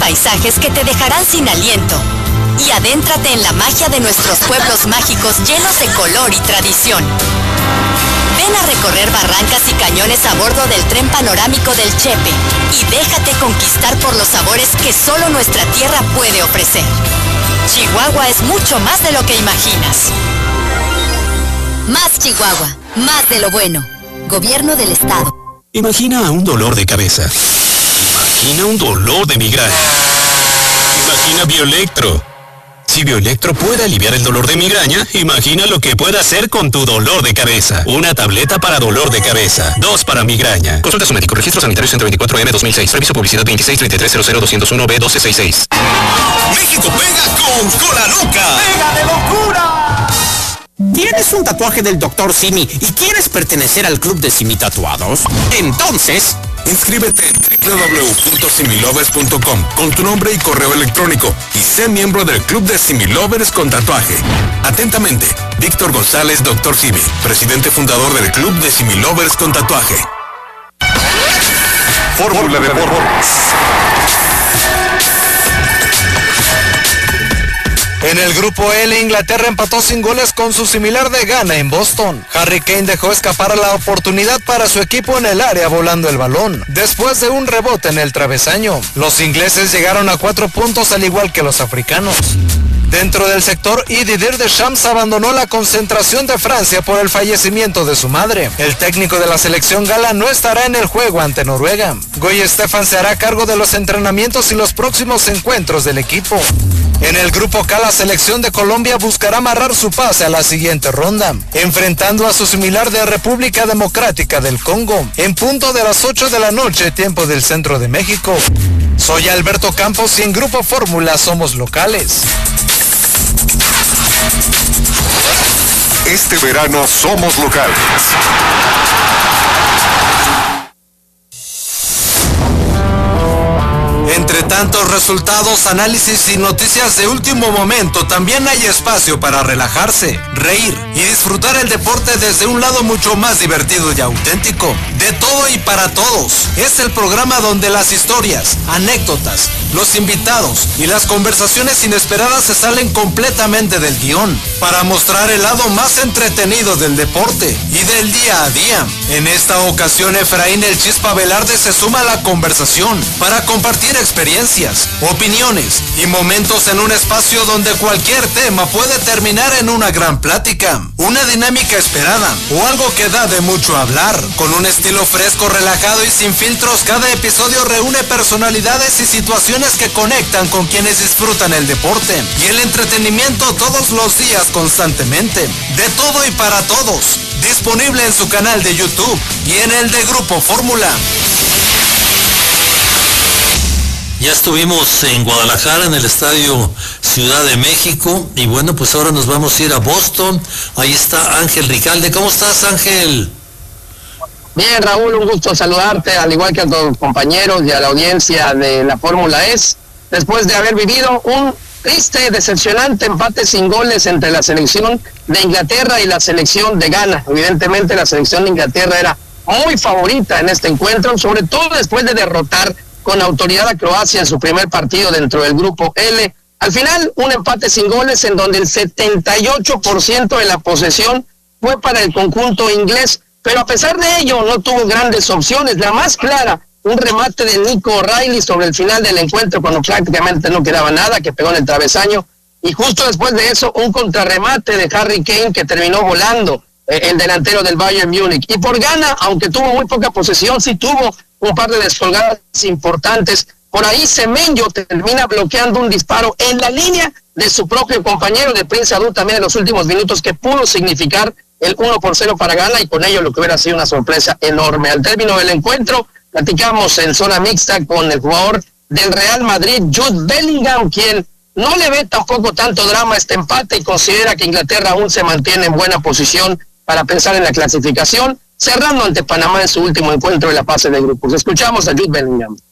paisajes que te dejarán sin aliento. Y adéntrate en la magia de nuestros pueblos mágicos llenos de color y tradición. Ven a recorrer barrancas y cañones a bordo del tren panorámico del Chepe y déjate conquistar por los sabores que solo nuestra tierra puede ofrecer. Chihuahua es mucho más de lo que imaginas. Más Chihuahua, más de lo bueno. Gobierno del Estado. Imagina un dolor de cabeza. Imagina un dolor de migraña. Imagina Bioelectro. Si Bioelectro puede aliviar el dolor de migraña, imagina lo que puede hacer con tu dolor de cabeza. Una tableta para dolor de cabeza, 2 para migraña. Consulta a su médico. Registro Sanitario 124M 2006. Reviso publicidad 2633000201B1266. México pega con Cola Loca. ¡Pega de locura! ¿Tienes un tatuaje del Dr. Simi y quieres pertenecer al club de Simi Tatuados? Entonces, inscríbete en www.similovers.com con tu nombre y correo electrónico y sé miembro del club de Similovers con tatuaje. Atentamente, Víctor González, Dr. Simi, presidente fundador del club de Similovers con tatuaje. Fórmula de Deportes. En el grupo L, Inglaterra empató sin goles con su similar de Ghana en Boston. Harry Kane dejó escapar la oportunidad para su equipo en el área volando el balón, después de un rebote en el travesaño. Los ingleses llegaron a 4 puntos al igual que los africanos. Dentro del sector, Didier Deschamps abandonó la concentración de Francia por el fallecimiento de su madre. El técnico de la selección gala no estará en el juego ante Noruega. Guy Stefan se hará cargo de los entrenamientos y los próximos encuentros del equipo. En el grupo K, la selección de Colombia buscará amarrar su pase a la siguiente ronda, enfrentando a su similar de República Democrática del Congo, en punto de las 8 de la noche, tiempo del centro de México. Soy Alberto Campos y en Grupo Fórmula somos locales. Este verano somos locales. Entre tantos resultados, análisis y noticias de último momento, también hay espacio para relajarse, reír y disfrutar el deporte desde un lado mucho más divertido y auténtico. De todo y para todos. Es el programa donde las historias, anécdotas, los invitados y las conversaciones inesperadas se salen completamente del guión para mostrar el lado más entretenido del deporte y del día a día. En esta ocasión, Efraín El Chispa Velarde se suma a la conversación para compartir experiencias, opiniones y momentos en un espacio donde cualquier tema puede terminar en una gran plática, una dinámica esperada o algo que da de mucho hablar. Con un estilo fresco, relajado y sin filtros, cada episodio reúne personalidades y situaciones que conectan con quienes disfrutan el deporte y el entretenimiento todos los días constantemente. De todo y para todos. Disponible en su canal de YouTube y en el de Grupo Fórmula. Ya estuvimos en Guadalajara, en el Estadio Ciudad de México, y bueno, pues ahora nos vamos a ir a Boston. Ahí está Ángel Ricalde. ¿Cómo estás, Ángel? Bien, Raúl, un gusto saludarte, al igual que a tus compañeros y a la audiencia de la Fórmula E, después de haber vivido un triste, decepcionante empate sin goles entre la selección de Inglaterra y la selección de Ghana. Evidentemente la selección de Inglaterra era muy favorita en este encuentro, sobre todo después de derrotar con autoridad a Croacia en su primer partido dentro del grupo L. Al final, un empate sin goles en donde el 78% de la posesión fue para el conjunto inglés, pero a pesar de ello no tuvo grandes opciones. La más clara, un remate de Nico O'Reilly sobre el final del encuentro cuando prácticamente no quedaba nada, que pegó en el travesaño, y justo después de eso un contrarremate de Harry Kane que terminó volando, el delantero del Bayern Múnich. Y por Ghana, aunque tuvo muy poca posesión, sí tuvo un par de descolgadas importantes. Por ahí Semenyo termina bloqueando un disparo en la línea de su propio compañero de Prince Adu también en los últimos minutos, que pudo significar el 1-0 para Ghana y con ello lo que hubiera sido una sorpresa enorme. Al término del encuentro, platicamos en zona mixta con el jugador del Real Madrid, Jude Bellingham, quien no le ve tampoco tanto drama a este empate y considera que Inglaterra aún se mantiene en buena posición para pensar en la clasificación, cerrando ante Panamá en su último encuentro de la fase de grupos. Escuchamos a Jude Bellingham.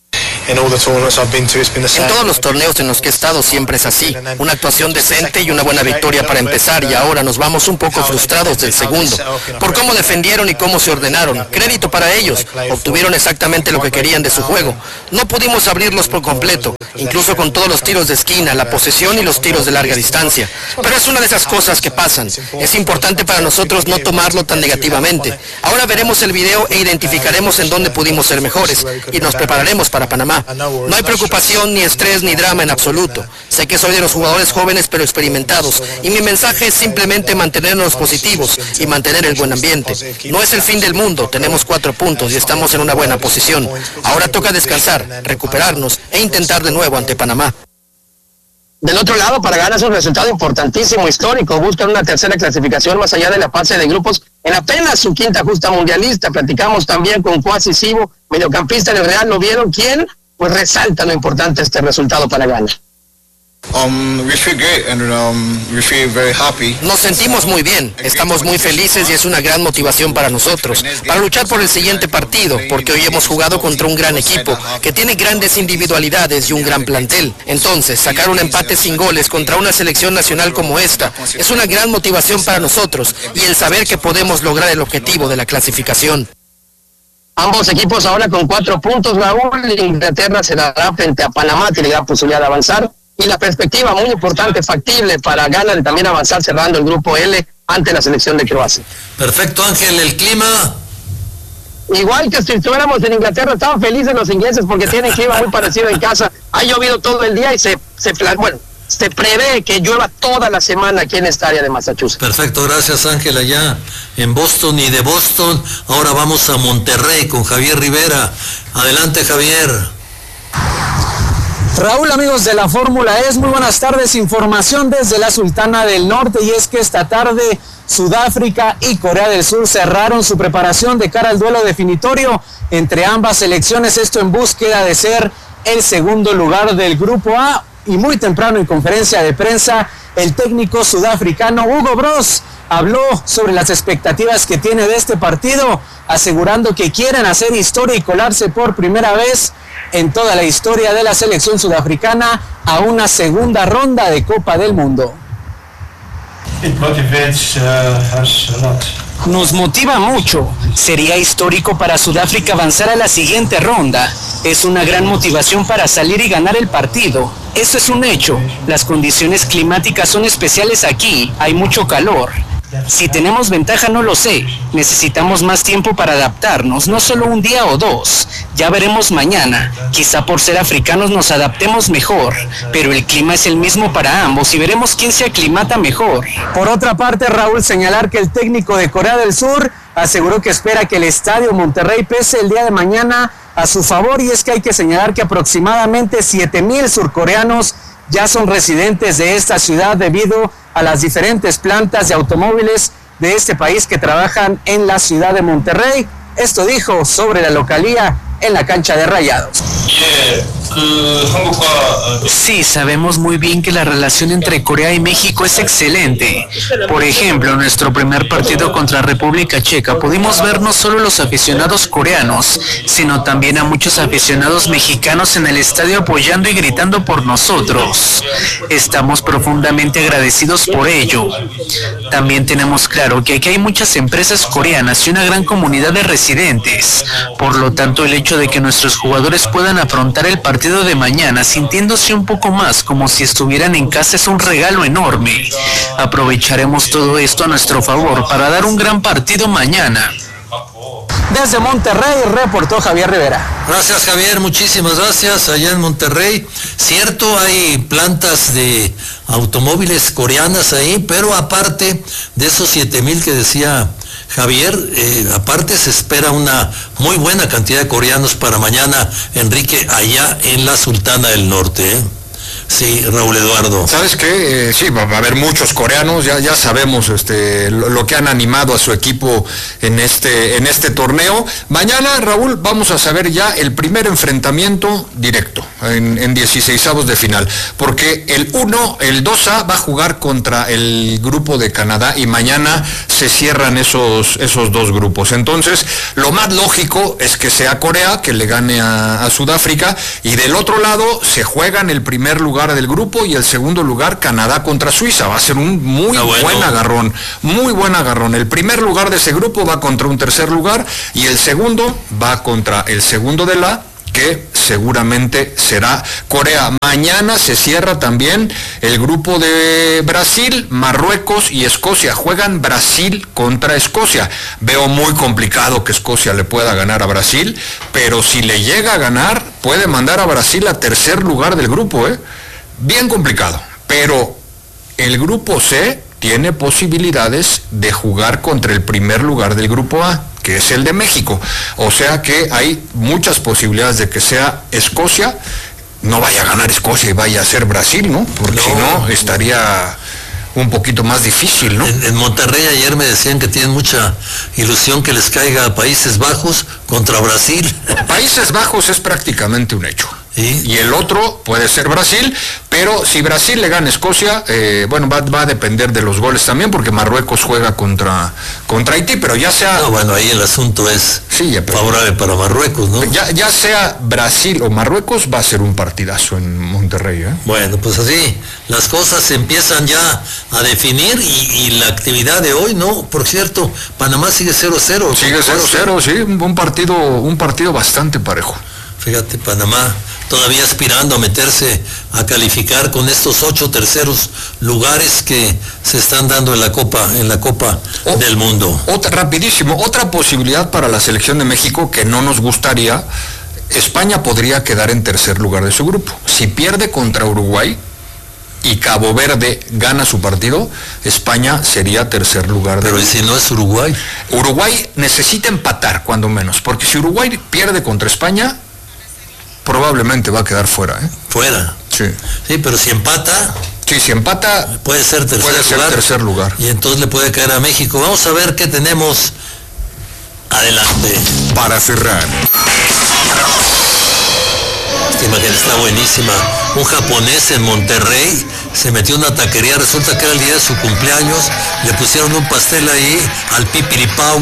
En todos los torneos en los que he estado siempre es así, una actuación decente y una buena victoria para empezar, y ahora nos vamos un poco frustrados del segundo, por cómo defendieron y cómo se ordenaron. Crédito para ellos, obtuvieron exactamente lo que querían de su juego. No pudimos abrirlos por completo, incluso con todos los tiros de esquina, la posesión y los tiros de larga distancia. Pero es una de esas cosas que pasan. Es importante para nosotros no tomarlo tan negativamente. Ahora veremos el video e identificaremos en dónde pudimos ser mejores, y nos prepararemos para Panamá. No hay preocupación, ni estrés, ni drama en absoluto. Sé que soy de los jugadores jóvenes pero experimentados, y mi mensaje es simplemente mantenernos positivos y mantener el buen ambiente. No es el fin del mundo, tenemos 4 puntos y estamos en una buena posición. Ahora toca descansar, recuperarnos e intentar de nuevo ante Panamá. Del otro lado, para ganar es un resultado importantísimo, histórico. Buscan una tercera clasificación más allá de la fase de grupos en apenas su quinta justa mundialista. Platicamos también con Kwasi Sibo, mediocampista del Real Oviedo, quien pues resalta lo importante de este resultado para Ghana. Nos sentimos muy bien, estamos muy felices y es una gran motivación para nosotros, para luchar por el siguiente partido, porque hoy hemos jugado contra un gran equipo, que tiene grandes individualidades y un gran plantel. Entonces, sacar un empate sin goles contra una selección nacional como esta, es una gran motivación para nosotros, y el saber que podemos lograr el objetivo de la clasificación. Ambos equipos ahora con 4 puntos, Raúl. Inglaterra se dará frente a Panamá, tiene gran posibilidad de avanzar. Y la perspectiva muy importante, factible para Ghana de también avanzar cerrando el grupo L ante la selección de Croacia. Perfecto, Ángel, ¿el clima? Igual que si estuviéramos en Inglaterra, estaban felices los ingleses porque tienen clima muy parecido en casa. Ha llovido todo el día y se prevé que llueva toda la semana aquí en esta área de Massachusetts. Perfecto, gracias Ángel, allá en Boston. Y de Boston, ahora vamos a Monterrey con Javier Rivera. Adelante, Javier. Raúl, amigos de la Fórmula E, muy buenas tardes. Información desde la Sultana del Norte, y es que esta tarde Sudáfrica y Corea del Sur cerraron su preparación de cara al duelo definitorio entre ambas selecciones, esto en búsqueda de ser el segundo lugar del grupo A. Y muy temprano en conferencia de prensa, el técnico sudafricano Hugo Broos habló sobre las expectativas que tiene de este partido, asegurando que quieren hacer historia y colarse por primera vez en toda la historia de la selección sudafricana a una segunda ronda de Copa del Mundo. Nos motiva mucho. Sería histórico para Sudáfrica avanzar a la siguiente ronda. Es una gran motivación para salir y ganar el partido. Eso es un hecho. Las condiciones climáticas son especiales aquí. Hay mucho calor. Si tenemos ventaja no lo sé, necesitamos más tiempo para adaptarnos, no solo un día o 2, ya veremos mañana, quizá por ser africanos nos adaptemos mejor, pero el clima es el mismo para ambos y veremos quién se aclimata mejor. Por otra parte, Raúl, señalar que el técnico de Corea del Sur aseguró que espera que el estadio Monterrey pese el día de mañana a su favor, y es que hay que señalar que aproximadamente 7,000 surcoreanos ya son residentes de esta ciudad debido a las diferentes plantas de automóviles de este país que trabajan en la ciudad de Monterrey. Esto dijo sobre la localía en la cancha de Rayados. Sí, sabemos muy bien que la relación entre Corea y México es excelente. Por ejemplo, en nuestro primer partido contra República Checa pudimos ver no solo los aficionados coreanos, sino también a muchos aficionados mexicanos en el estadio apoyando y gritando por nosotros. Estamos profundamente agradecidos por ello. También tenemos claro que aquí hay muchas empresas coreanas y una gran comunidad de residentes. Por lo tanto, el hecho de que nuestros jugadores puedan afrontar el partido de mañana sintiéndose un poco más como si estuvieran en casa es un regalo enorme. Aprovecharemos todo esto a nuestro favor para dar un gran partido mañana. Desde Monterrey reportó Javier Rivera. Gracias, Javier, muchísimas gracias. Allá en Monterrey, cierto, hay plantas de automóviles coreanas ahí, pero aparte de esos 7,000 que decía Javier, aparte se espera una muy buena cantidad de coreanos para mañana, Enrique, allá en la Sultana del Norte. Sí, Raúl Eduardo. ¿Sabes qué? Sí, va a haber muchos coreanos, ya sabemos lo que han animado a su equipo en este torneo. Mañana, Raúl, vamos a saber ya el primer enfrentamiento directo en 16avos de final, porque el 2A va a jugar contra el grupo de Canadá y mañana se cierran esos dos grupos. Entonces, lo más lógico es que sea Corea, que le gane a Sudáfrica, y del otro lado se juegan el primer lugar del grupo y el segundo lugar Canadá contra Suiza. Va a ser un muy buen agarrón. El primer lugar de ese grupo va contra un tercer lugar y el segundo va contra el segundo de que seguramente será Corea. Mañana se cierra también el grupo de Brasil, Marruecos y Escocia. Juegan Brasil contra Escocia. Veo muy complicado que Escocia le pueda ganar a Brasil, pero si le llega a ganar, puede mandar a Brasil a tercer lugar del grupo, Bien complicado, pero el grupo C tiene posibilidades de jugar contra el primer lugar del grupo A, que es el de México. O sea que hay muchas posibilidades de que sea Escocia, no vaya a ganar Escocia y vaya a ser Brasil, ¿no? Porque si no, estaría un poquito más difícil, ¿no? En Monterrey ayer me decían que tienen mucha ilusión que les caiga a Países Bajos contra Brasil. Países Bajos es prácticamente un hecho. ¿Sí? Y el otro puede ser Brasil, pero si Brasil le gana a Escocia, va a depender de los goles también, porque Marruecos juega contra Haití, pero ya sea... No, bueno, ahí el asunto es favorable para Marruecos, ¿no? Ya sea Brasil o Marruecos, va a ser un partidazo en Monterrey, Bueno, pues así, las cosas se empiezan ya a definir y la actividad de hoy, ¿no? Por cierto, Panamá sigue 0-0. Sigue 0-0, sí, un partido bastante parejo. Fíjate, Panamá todavía aspirando a meterse a calificar con estos 8 terceros lugares que se están dando en la Copa del Mundo. Rapidísimo, otra posibilidad para la selección de México que no nos gustaría: España podría quedar en tercer lugar de su grupo. Si pierde contra Uruguay y Cabo Verde gana su partido, España sería tercer lugar. Pero ¿y si no es Uruguay? Uruguay necesita empatar, cuando menos, porque si Uruguay pierde contra España, probablemente va a quedar fuera, Fuera. Sí. Sí, pero si empata... Sí, si empata... Puede ser tercer lugar. Y entonces le puede caer a México. Vamos a ver qué tenemos adelante. Para cerrar. Esta imagen está buenísima. Un japonés en Monterrey se metió en una taquería, resulta que era el día de su cumpleaños, le pusieron un pastel ahí al pipiripau.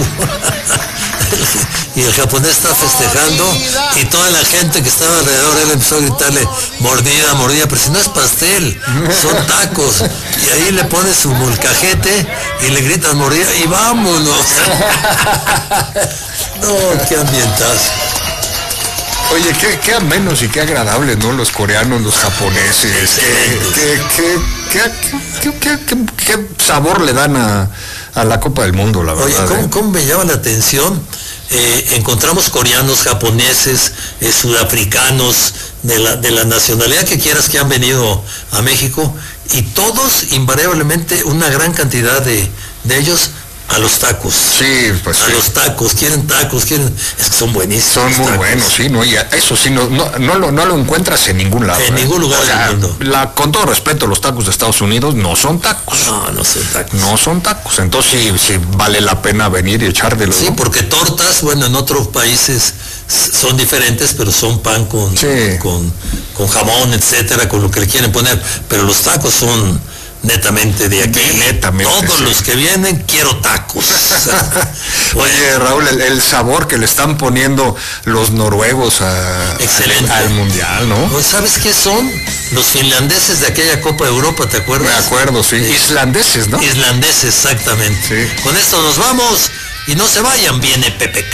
Y el japonés está festejando y toda la gente que estaba alrededor, él empezó a gritarle mordida, mordida, pero si no es pastel, son tacos. Y ahí le pone su molcajete y le gritan mordida y vámonos. No, qué ambientazo. Oye, qué amenos y qué agradables, ¿no? Los coreanos, los japoneses. Qué sabor le dan a la Copa del Mundo, la verdad. Oye, ¿cómo me llama la atención? Encontramos coreanos, japoneses, sudafricanos, de la nacionalidad que quieras, que han venido a México, y todos, invariablemente, una gran cantidad de ellos a los tacos. Sí, pues a los tacos, quieren, es que son buenísimos. Son muy tacos. Buenos, sí, ¿no? Y eso sí, no lo encuentras en ningún lado. En ningún lugar del mundo. Con todo respeto, los tacos de Estados Unidos no son tacos. No son tacos. No son tacos. Entonces sí vale la pena venir y echártelo. Sí, ¿no? Porque tortas, bueno, en otros países son diferentes, pero son pan con jamón, etcétera, con lo que le quieren poner. Pero los tacos son netamente de aquí. Todos los que vienen, quiero tacos. Oye, Raúl, el sabor que le están poniendo los noruegos al mundial, ¿no? ¿Sabes qué son? Los finlandeses de aquella Copa de Europa, ¿te acuerdas? Me acuerdo, sí. Islandeses, ¿no? Islandeses, exactamente. Sí. Con esto nos vamos y no se vayan, viene PPK.